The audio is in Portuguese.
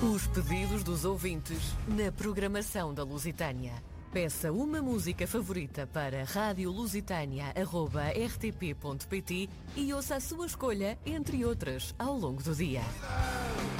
Os pedidos dos ouvintes na programação da Lusitânia. Peça uma música favorita para radiolusitania@rtp.pt e ouça a sua escolha, entre outras, ao longo do dia.